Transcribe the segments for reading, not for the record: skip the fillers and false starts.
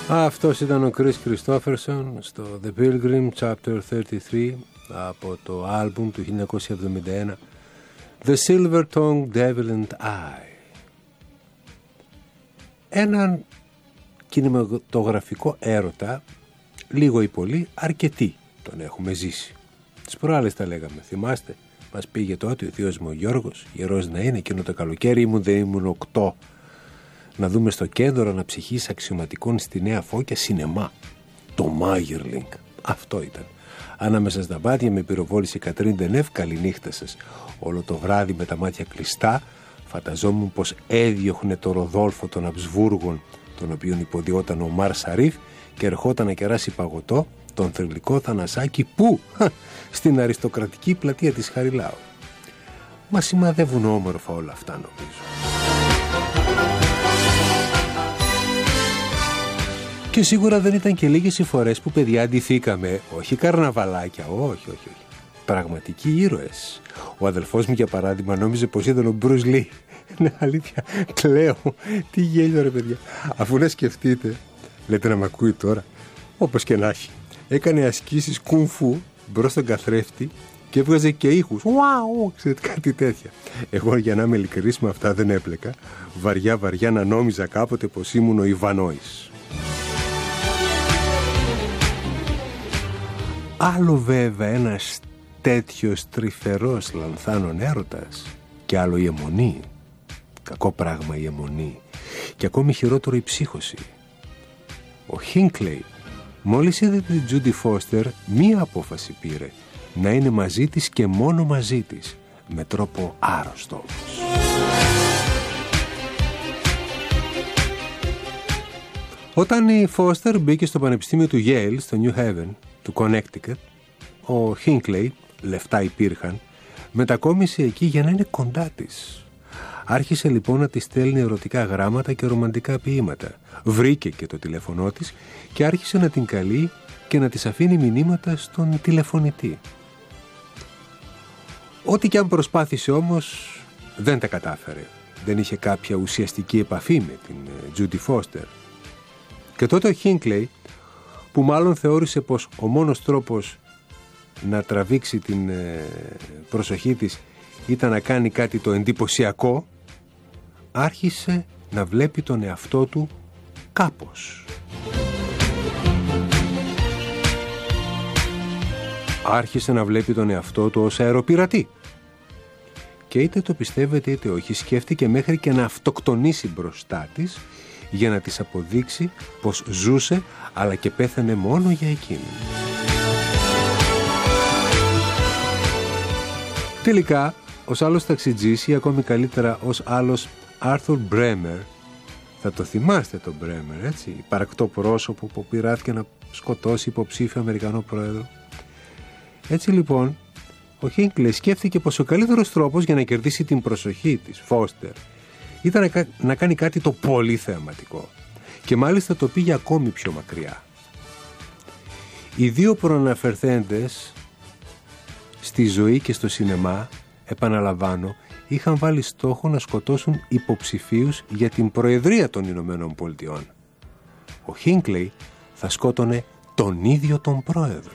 Αυτός ήταν ο Chris Christopherson στο The Pilgrim Chapter 33 από το άλμπουμ του 1971 The Silver Tongue Devil and I. Έναν κινηματογραφικό έρωτα, λίγο ή πολύ, αρκετοί τον έχουμε ζήσει. Τις προάλλες τα λέγαμε, θυμάστε? Μας πήγε τότε ο θείος μου ο Γιώργος, ιερός να είναι, εκείνο το καλοκαίρι δεν ήμουν 8, να δούμε στο κέντρο αναψυχής αξιωματικών στη Νέα Φώκια σινεμά. Το Μάγερλινγκ. Αυτό ήταν. Ανάμεσα στα μπάτια με πυροβόλησε η Κατρίν Ντενεύ, καληνύχτα σας. Όλο το βράδυ με τα μάτια κλειστά φανταζόμουν πως έδιωχνε το Ροδόλφο των Αψβούργων, τον οποίον υποδιόταν ο Μαρ Σαρίφ, και ερχόταν να κεράσει παγωτό τον θρυλικό Θανασάκη που στην αριστοκρατική πλατεία της Χαριλάου. Μα σημαδεύουν όμορφα όλα αυτά, νομίζω. Και σίγουρα δεν ήταν και λίγες οι φορές που, παιδιά, αντιθήκαμε, όχι καρναβαλάκια, όχι. Πραγματικοί ήρωες. Ο αδελφός μου, για παράδειγμα, νόμιζε πως ήταν ο Μπρουζ Λί. Ναι, αλήθεια, κλαίω. Τι γέλιο, ρε παιδιά. Αφού να σκεφτείτε, λέτε να μ' ακούει τώρα, όπως και να έχει, έκανε ασκήσεις κουνφού μπρος στον καθρέφτη και έβγαζε και ήχους. Ουάου, ξέρετε, κάτι τέτοια. Εγώ, για να είμαι ειλικρινής, με αυτά δεν έπλεκα. Βαριά να νόμιζα κάποτε πως ήμουν ο Ιβανόης. Άλλο βέβαια ένας τέτοιος τρυφερός λανθάνων έρωτας και άλλο η αιμονή. Κακό πράγμα η αιμονή. Και ακόμη χειρότερο η ψύχωση. Ο Χίνκλεϊ μόλις είδε την Τζούντι Φώστερ, μία απόφαση πήρε: να είναι μαζί της και μόνο μαζί της, με τρόπο άρρωστο όμως. Όταν η Φώστερ μπήκε στο Πανεπιστήμιο του Yale, στο New Haven του Connecticut, ο Χίνκλεϊ, λεφτά υπήρχαν, μετακόμισε εκεί για να είναι κοντά της. Άρχισε λοιπόν να της στέλνει ερωτικά γράμματα και ρομαντικά ποίηματα. Βρήκε και το τηλέφωνό της και άρχισε να την καλεί και να της αφήνει μηνύματα στον τηλεφωνητή. Ό,τι κι αν προσπάθησε όμως, δεν τα κατάφερε. Δεν είχε κάποια ουσιαστική επαφή με την Τζούντι Φώστερ. Και τότε ο Χίνκλεϊ, που μάλλον θεώρησε πως ο μόνος τρόπος να τραβήξει την προσοχή της ήταν να κάνει κάτι το εντυπωσιακό, άρχισε να βλέπει τον εαυτό του κάπως. Άρχισε να βλέπει τον εαυτό του ως αεροπειρατή. Και είτε το πιστεύετε είτε όχι, σκέφτηκε μέχρι και να αυτοκτονήσει μπροστά της για να της αποδείξει πως ζούσε αλλά και πέθανε μόνο για εκείνη. Τελικά, ως άλλος ταξιτζής ή ακόμη καλύτερα ως άλλος Άρθουρ Μπρέμερ, θα το θυμάστε τον Μπρέμερ, έτσι, υπαρκτό πρόσωπο που πειράθηκε να σκοτώσει υποψήφιο Αμερικανό πρόεδρο. Έτσι λοιπόν, ο Χίνκλεϊ σκέφτηκε πως ο καλύτερος τρόπος για να κερδίσει την προσοχή της Φώστερ ήταν να κάνει κάτι το πολύ θεαματικό, και μάλιστα το πήγε ακόμη πιο μακριά. Οι δύο προαναφερθέντες στη ζωή και στο σινεμά, επαναλαμβάνω, είχαν βάλει στόχο να σκοτώσουν υποψηφίους για την Προεδρία των Ηνωμένων Πολιτειών. Ο Χίνκλεϊ θα σκότωνε τον ίδιο τον πρόεδρο.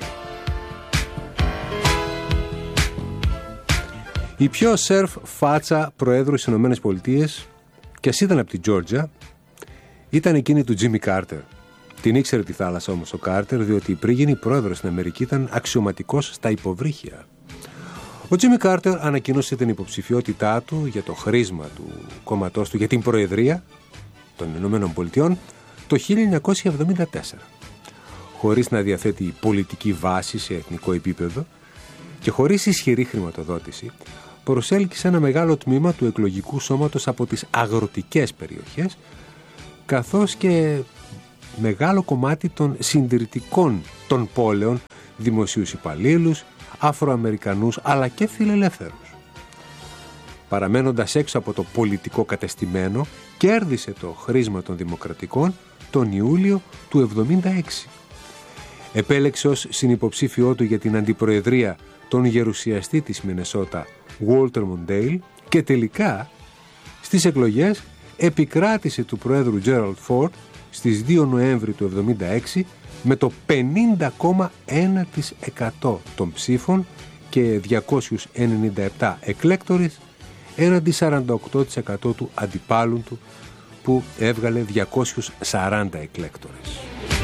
Η πιο σερφ φάτσα προέδρου στις Ηνωμένες Πολιτείες, και ας ήταν από την Τζόρτζια, ήταν εκείνη του Τζίμι Κάρτερ. Την ήξερε τη θάλασσα όμως ο Κάρτερ, διότι πριν γίνει πρόεδρος στην Αμερική ήταν αξιωματικός στα υποβρύχια. Ο Τζίμι Κάρτερ ανακοίνωσε την υποψηφιότητά του για το χρήσμα του κόμματός του για την Προεδρία των Ηνωμένων Πολιτειών το 1974. Χωρίς να διαθέτει πολιτική βάση σε εθνικό επίπεδο και χωρίς ισχυρή χρηματοδότηση, προσέλκυσε ένα μεγάλο τμήμα του εκλογικού σώματος από τις αγροτικές περιοχές, καθώς και μεγάλο κομμάτι των συντηρητικών των πόλεων, δημοσίους υπαλλήλους, Αφροαμερικανούς αλλά και φιλελεύθερους. Παραμένοντας έξω από το πολιτικό κατεστημένο, κέρδισε το χρήσμα των Δημοκρατικών τον Ιούλιο του 1976. Επέλεξε ως συνυποψήφιό του για την αντιπροεδρία τον γερουσιαστή της Μινεσότα, Walter Mondale, και τελικά στις εκλογές επικράτησε του Προέδρου Τζέραλντ Φόρντ στις 2 Νοέμβρη του 1976 με το 50,1% των ψήφων και 297 εκλέκτορες έναντι 48% του αντιπάλου του που έβγαλε 240 εκλέκτορες.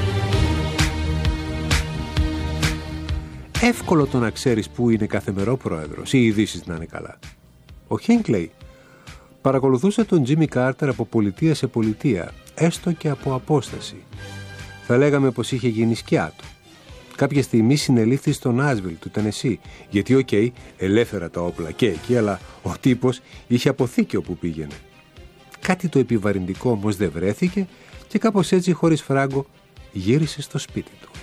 Εύκολο το να ξέρεις που είναι κάθε μερό πρόεδρος, οι ειδήσεις να είναι καλά. Ο Χίνκλεϊ παρακολουθούσε τον Τζίμι Κάρτερ από πολιτεία σε πολιτεία, έστω και από απόσταση. Θα λέγαμε πως είχε γίνει σκιά του. Κάποια στιγμή συνελήφθη στο Νάσβιλ του Τενεσί, γιατί ελεύθερα τα όπλα και εκεί, αλλά ο τύπος είχε αποθήκιο που πήγαινε. Κάτι το επιβαρυντικό όμως δεν βρέθηκε και κάπως έτσι χωρίς φράγκο γύρισε στο σπίτι του.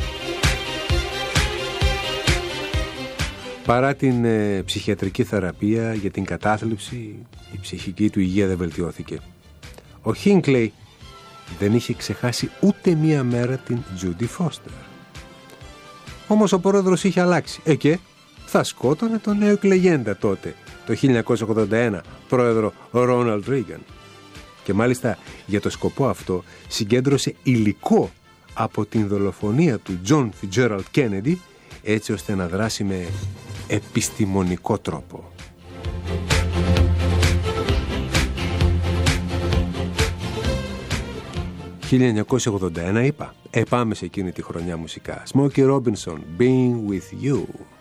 Παρά την ψυχιατρική θεραπεία για την κατάθλιψη, η ψυχική του υγεία δεν βελτιώθηκε. Ο Χίνκλεϊ δεν είχε ξεχάσει ούτε μία μέρα την Τζούντι Φώστερ. Όμως ο πρόεδρος είχε αλλάξει. Και θα σκότωνε τον νέο εκλεγέντα τότε, το 1981, πρόεδρο Ρόναλντ Ρίγαν. Και μάλιστα για το σκοπό αυτό συγκέντρωσε υλικό από την δολοφονία του Τζον Φιτζέραλντ Κέννεντι, έτσι ώστε να δράσει με επιστημονικό τρόπο. «1981» είπα. Πάμε σε εκείνη τη χρονιά μουσικά. Smokey Robinson, Being With You.